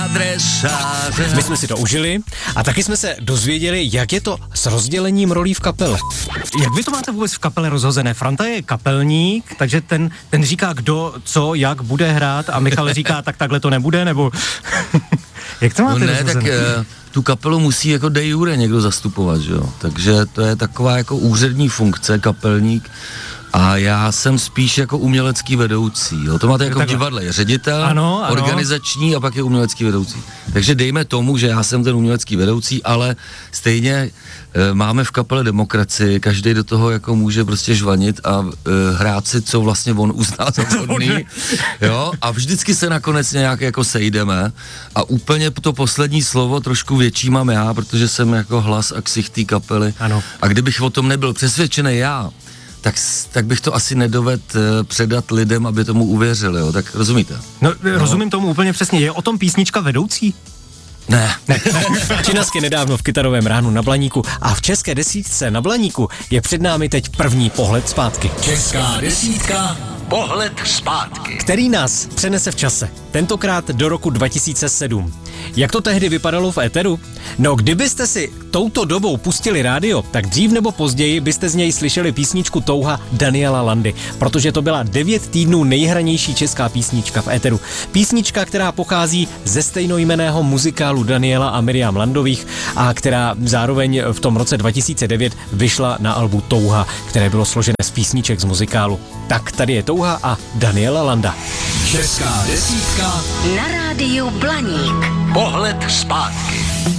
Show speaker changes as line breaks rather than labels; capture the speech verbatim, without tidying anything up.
adresáře.
My jsme si to užili a taky jsme se dozvěděli, jak je to s rozdělením rolí v kapele. Jak vy to máte vůbec v kapele rozhozené? Franta je kapelník, takže ten, ten říká, kdo, co, jak bude hrát a Michal říká, tak takhle to nebude, nebo... Jak to máte
no ne,
rozhozené?
tak uh, tu kapelu musí jako de jure někdo zastupovat, že jo? Takže to je taková jako úřední funkce, kapelník. A já jsem spíš jako umělecký vedoucí, jo. To máte jako v divadle, je ředitel,
ano, ano.
organizační a pak je umělecký vedoucí. Takže dejme tomu, že já jsem ten umělecký vedoucí, ale stejně e, máme v kapele demokracii, každý do toho jako může prostě žvanit a e, hrát si, co vlastně on uzná za vhodný, jo. A vždycky se nakonec nějak jako sejdeme a úplně to poslední slovo trošku větší mám já, protože jsem jako hlas a ksich té kapely.
Ano.
A kdybych o tom nebyl přesvědčený já, tak, tak bych to asi nedovedl uh, předat lidem, aby tomu uvěřili, jo, tak rozumíte?
No, no, rozumím tomu úplně přesně. Je o tom písnička Vedoucí?
Ne.
Ne. Činasky nedávno v Kytarovém ránu na Blaníku a v české desítce na Blaníku je před námi teď první pohled zpátky.
Česká desítka, pohled zpátky.
Který nás přenese v čase. Tentokrát do roku dva tisíce sedm. Jak to tehdy vypadalo v éteru? No, kdybyste si touto dobou pustili rádio, tak dřív nebo později byste z něj slyšeli písničku Touha Daniela Landy, protože to byla devět týdnů nejhranější česká písnička v éteru. Písnička, která pochází ze stejnojmenného muzikálu Daniela a Miriam Landových a která zároveň v tom roce dva tisíce devět vyšla na albu Touha, které bylo složené z písniček z muzikálu. Tak tady je Touha a Daniela Landa.
Česká desítka
na rádiu Blaník.
Pohled zpátky.